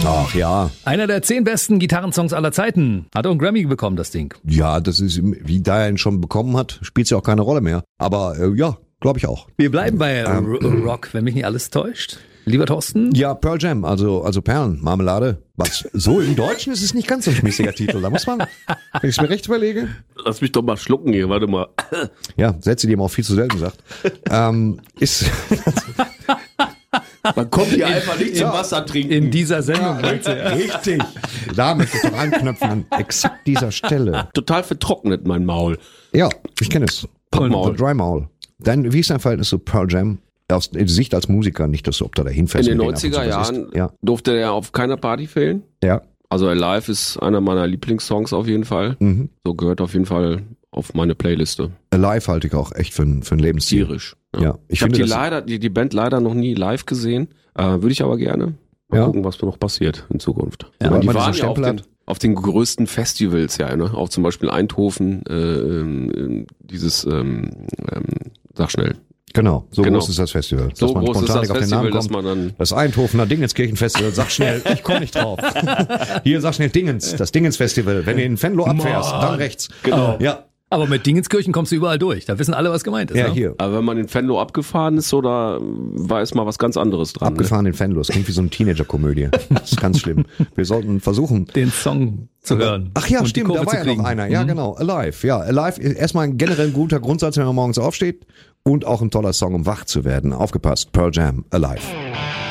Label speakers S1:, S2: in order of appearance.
S1: Ach ja.
S2: Einer der 10 besten Gitarrensongs aller Zeiten. Hat auch einen Grammy bekommen, das Ding.
S1: Ja, das ist, wie Diane schon bekommen hat, spielt es ja auch keine Rolle mehr. Aber ja, glaube ich auch.
S2: Wir bleiben bei Rock, wenn mich nicht alles täuscht. Lieber Thorsten?
S1: Ja, Pearl Jam, also Perlen, Marmelade. Was? So im Deutschen ist es nicht ganz so ein schmissiger Titel. Da muss man, wenn ich es mir recht überlege.
S3: Lass mich doch mal schlucken hier, warte mal.
S1: Ja, Sätze, die man auch viel zu selten sagt. Ist...
S3: Man kommt hier einfach nicht zum Wasser trinken.
S2: In dieser Sendung.
S1: Richtig. Da möchte ich doch anknüpfen an exakt dieser Stelle.
S3: Total vertrocknet mein Maul.
S1: Ja, ich kenne es.
S3: Pappmaul.
S1: Dry Maul. Wie ist dein Verhältnis zu Pearl Jam? Aus Sicht als Musiker, nicht, dass du ob du da hinfährst.
S3: In den
S1: mit denen
S3: 90er
S1: ab und zu was
S3: Jahren
S1: isst.
S3: durfte er auf keiner Party fehlen.
S1: Ja.
S3: Also Alive ist einer meiner Lieblingssongs auf jeden Fall.
S1: Mhm.
S3: So gehört auf jeden Fall auf meine Playliste.
S1: Alive halte ich auch echt für ein Lebensstil.
S3: Tierisch.
S1: Ja.
S3: Ich habe die Band leider noch nie live gesehen. Würde ich aber gerne. Mal gucken, was noch passiert in Zukunft.
S2: Ja,
S3: aber die
S1: man
S3: waren
S1: diesen
S3: ja
S1: Stempel
S3: auf den größten Festivals, ja, ne? Auch zum Beispiel Eindhoven, sag schnell.
S1: Genau, so
S3: Genau.
S1: groß ist das Festival.
S3: So
S1: dass man
S3: groß ist
S1: spontan
S3: das
S1: nicht auf den Namen
S3: Festival, dass
S1: kommt.
S3: man dann...
S1: Das Eindhovener Dingenskirchen-Festival, sag schnell, ich komme nicht drauf. Hier, sag schnell Dingens, das Dingens-Festival. Wenn du in Venlo abfährst, dann rechts.
S3: Genau.
S1: Ja,
S2: Aber mit Dingenskirchen kommst du überall durch. Da wissen alle, was gemeint ist.
S1: ja,
S2: ne?
S1: hier.
S3: Aber wenn man in Venlo abgefahren ist, so, da war es mal was ganz anderes dran.
S1: Abgefahren in Venlo, das klingt wie so eine Teenager-Komödie. Das ist ganz schlimm. Wir sollten versuchen...
S2: Den Song zu hören.
S1: Ach ja,
S2: und die
S1: stimmt,
S2: Kurve
S1: da war
S2: zu
S1: ja
S2: kriegen.
S1: noch einer. Ja, genau, Alive. Ja, Alive ist erstmal ein generell guter Grundsatz, wenn man morgens aufsteht und auch ein toller Song, um wach zu werden. Aufgepasst, Pearl Jam, Alive.